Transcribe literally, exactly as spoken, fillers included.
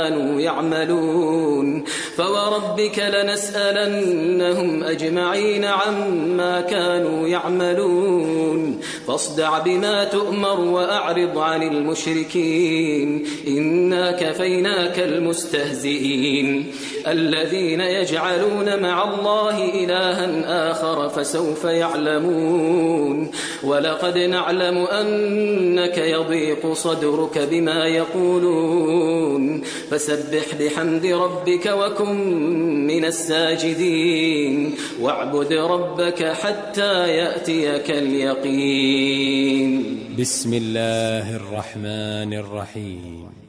كانوا يعملون فوربك لنسألنهم أجمعين عما كانوا يعملون فاصدع بما تؤمر وأعرض عن المشركين إنا كفيناك المستهزئين الذين يجعلون مع الله إلها آخر فسوف يعلمون ولقد نعلم أنك يضيق صدرك بما يقولون فسبح بحمد ربك وكن من الساجدين واعبد ربك حتى يأتيك اليقين. بسم الله الرحمن الرحيم.